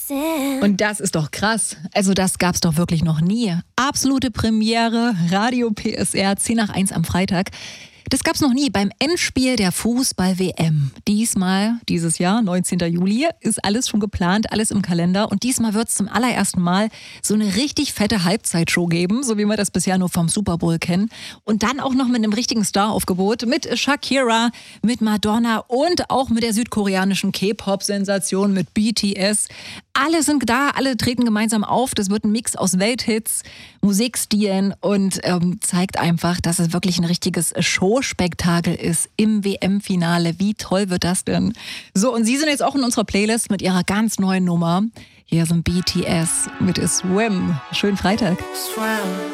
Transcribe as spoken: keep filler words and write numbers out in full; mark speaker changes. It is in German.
Speaker 1: Und das ist doch krass. Also das gab's doch wirklich noch nie. Absolute Premiere, Radio P S R, zehn nach eins am Freitag. Das gab's noch nie beim Endspiel der Fußball-W M. Diesmal, dieses Jahr, neunzehnten Juli, ist alles schon geplant, alles im Kalender. Und diesmal wird's zum allerersten Mal so eine richtig fette Halbzeitshow geben, so wie wir das bisher nur vom Super Bowl kennen. Und dann auch noch mit einem richtigen Staraufgebot, mit Shakira, mit Madonna und auch mit der südkoreanischen K-Pop-Sensation, mit B T S. Alle sind da, alle treten gemeinsam auf. Das wird ein Mix aus Welthits, Musikstilen und ähm, zeigt einfach, dass es wirklich ein richtiges Showspektakel ist im W M-Finale. Wie toll wird das denn? So, und Sie sind jetzt auch in unserer Playlist mit Ihrer ganz neuen Nummer. Hier sind B T S mit Swim. Schönen Freitag.